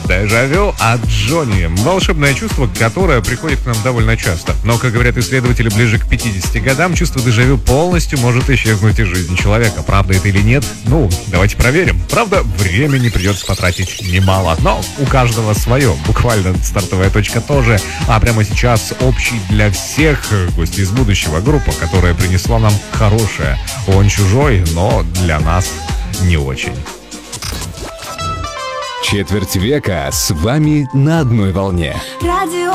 Дежавю от Джонни. Волшебное чувство, которое приходит к нам довольно часто. Но, как говорят исследователи, ближе к 50 годам чувство дежавю полностью может исчезнуть из жизни человека. Правда это или нет? Ну, давайте проверим. Правда, времени придется потратить немало. Но у каждого свое. Буквально стартовая точка тоже. А прямо сейчас общий для всех гости из будущего группа, которая принесла нам хорошее. Он чужой, но для нас не очень. Четверть века с вами на одной волне. Радио